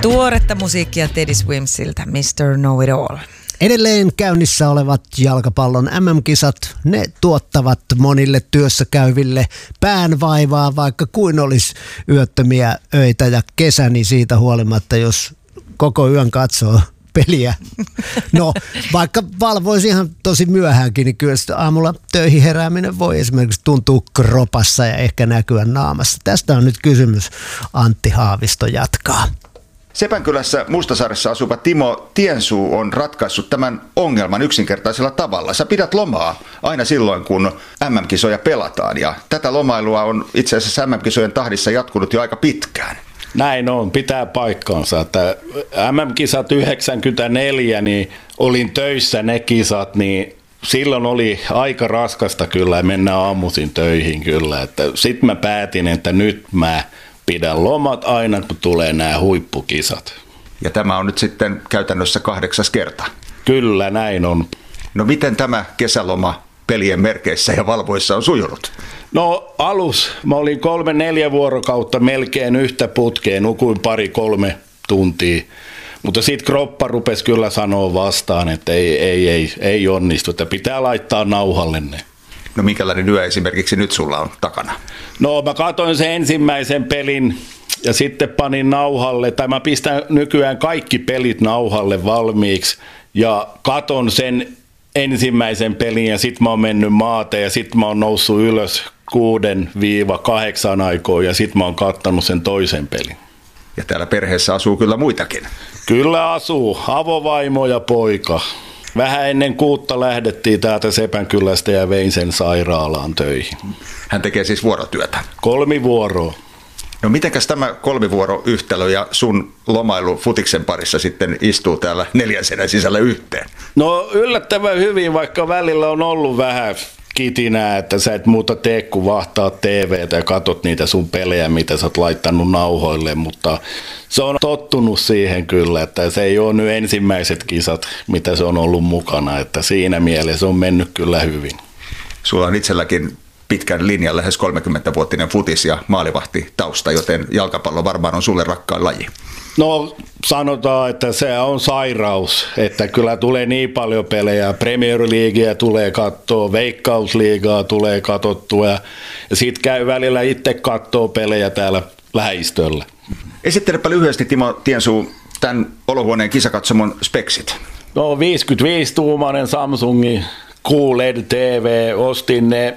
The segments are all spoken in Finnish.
Tuoretta musiikkia Teddy Swimsiltä, Mr. Know It All. Edelleen käynnissä olevat jalkapallon MM-kisat, ne tuottavat monille työssä käyville päänvaivaa, vaikka kuin olisi yöttömiä öitä ja kesä, niin siitä huolimatta, jos koko yön katsoo peliä. No, vaikka valvoisi ihan tosi myöhäänkin, niin kyllä aamulla töihin herääminen voi esimerkiksi tuntua kropassa ja ehkä näkyä naamassa. Tästä on nyt kysymys. Antti Haavisto jatkaa. Sepänkylässä Mustasaaressa asuva Timo Tiensuu on ratkaissut tämän ongelman yksinkertaisella tavalla. Sä pidät lomaa aina silloin, kun MM-kisoja pelataan, ja tätä lomailua on itse asiassa MM-kisojen tahdissa jatkunut jo aika pitkään. Näin on, pitää paikkaansa. Että MM-kisat 94, niin olin töissä ne kisat, niin silloin oli aika raskasta kyllä mennä aamuisin töihin kyllä. Sitten mä päätin, että nyt mä pidän lomat aina, kun tulee nämä huippukisat. Ja tämä on nyt sitten käytännössä 8. kerta. Kyllä, näin on. No miten tämä kesäloma pelien merkeissä ja valvoissa on sujunut? No mä olin 3-4 vuorokautta melkein yhtä putkeen, nukuin 2-3 tuntia. Mutta sitten kroppa rupesi kyllä sanoa vastaan, että ei onnistu, että pitää laittaa nauhalle ne. No minkälainen yö esimerkiksi nyt sulla on takana? No mä katsoin sen ensimmäisen pelin ja sitten panin nauhalle, tai mä pistän nykyään kaikki pelit nauhalle valmiiksi ja katon sen ensimmäisen pelin ja sitten mä oon mennyt maata ja sitten mä oon noussut ylös 6-8 aikoa ja sitten mä oon kattanut sen toisen pelin. Ja täällä perheessä asuu kyllä muitakin. Kyllä asuu, avovaimo ja poika. Vähän ennen 6 lähdettiin täältä Sepänkylästä ja vein sen sairaalaan töihin. Hän tekee siis vuorotyötä? 3 vuoroa. No mitenkäs tämä 3-vuoroyhtälö ja sun lomailu futiksen parissa sitten istuu täällä 4 seinän sisällä yhteen? No yllättävän hyvin, vaikka välillä on ollut vähän kitinää, että sä et muuta tee kuin vahtaa TVtä ja katot niitä sun pelejä, mitä sä oot laittanut nauhoille, mutta se on tottunut siihen kyllä, että se ei ole nyt ensimmäiset kisat, mitä se on ollut mukana, että siinä mielessä on mennyt kyllä hyvin. Sulla on itselläkin pitkän linjan, lähes 30-vuotinen futis- ja maalivahtitausta, joten jalkapallo varmaan on sulle rakkaan laji. No sanotaan, että se on sairaus, että kyllä tulee niin paljon pelejä, Premier Leaguea tulee katsoa, Veikkausliigaa tulee katsottua ja sitten käy välillä itse katsoo pelejä täällä lähistöllä. Esittelepä lyhyesti Timo Tiensuu tämän olohuoneen kisakatsomon speksit. No 55-tuumainen Samsungin QLED TV, ostin ne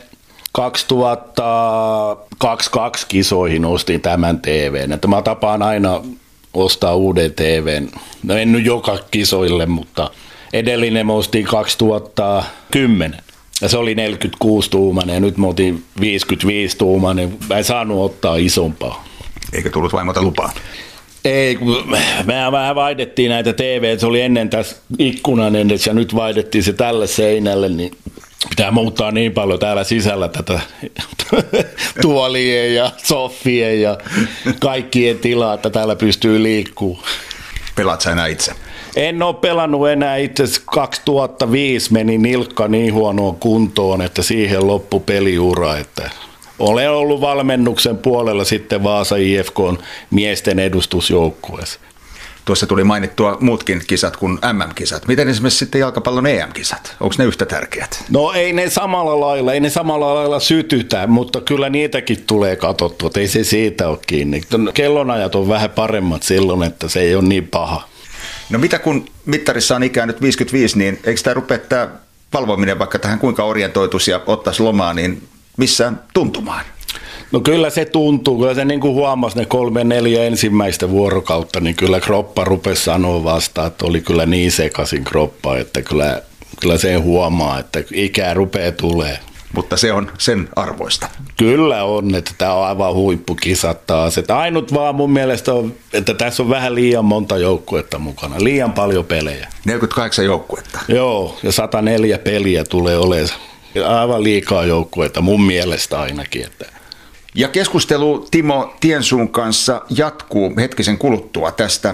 2022 kisoihin ostin tämän TVn, että mä tapaan aina ostaa uuden TVn. No en nyt joka kisoille, mutta edellinen mä ostin 2010 ja se oli 46-tuumainen ja nyt mä otin 55-tuumainen. Mä en saanut ottaa isompaa. Eikä tullut vaimolta lupaa? Ei, kun me vähän vaihdettiin näitä TV, se oli ennen tässä ikkunan edessä ja nyt vaihdettiin se tälle seinälle, niin pitää muuttaa niin paljon täällä sisällä tätä tuolien ja soffien ja kaikkien tilaa, että täällä pystyy liikkumaan. Pelaat sä enää itse? En ole pelannut enää itse. 2005 meni nilkka niin huonoon kuntoon, että siihen loppui peliura. Että olen ollut valmennuksen puolella sitten Vaasa IFK:n miesten edustusjoukkueessa. Tuossa tuli mainittua muutkin kisat kuin MM-kisat. Miten esimerkiksi sitten jalkapallon EM-kisat? Onko ne yhtä tärkeät? No ei ne samalla lailla sytytä, mutta kyllä niitäkin tulee katsottua. Ei se siitä ole kiinni. Kellonajat on vähän paremmat silloin, että se ei ole niin paha. No mitä kun mittarissa on ikään nyt 55, niin eikö tämä rupea tämä valvominen vaikka tähän kuinka orientoituisi ja ottaisi lomaa, niin missään tuntumaan? No kyllä se tuntuu, kyllä se niin kuin huomasi ne 3-4 ensimmäistä vuorokautta, niin kyllä kroppa rupesi sanoa vastaan, että oli kyllä niin sekaisin kroppa, että kyllä sen huomaa, että ikää rupeaa tulee. Mutta se on sen arvoista. Kyllä on, että tämä on aivan huippukisat taas. Että ainut vaan mun mielestä on, että tässä on vähän liian monta joukkuetta mukana, liian paljon pelejä. 48 joukkuetta. Joo, ja 104 peliä tulee olemaan aivan liikaa joukkuetta, mun mielestä ainakin, että ja keskustelu Timo Tiensuun kanssa jatkuu hetkisen kuluttua tästä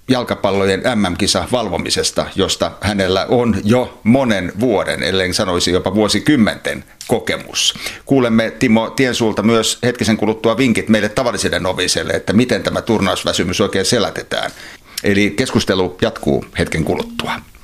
jalkapallojen MM-kisa valvomisesta, josta hänellä on jo monen vuoden, ellen sanoisi jopa vuosikymmenten kokemus. Kuulemme Timo Tiensuulta myös hetkisen kuluttua vinkit meille tavallisille noviseille, että miten tämä turnausväsymys oikein selätetään. Eli keskustelu jatkuu hetken kuluttua.